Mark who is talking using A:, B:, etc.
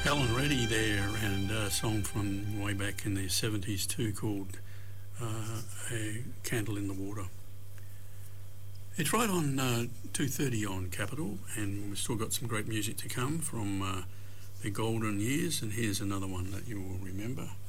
A: Helen Reddy there, and a song from way back in the 70s too called A Candle in the Water. It's right on 2:30 on Capital, and we've still got some great music to come from the golden years, and here's another one that you will remember.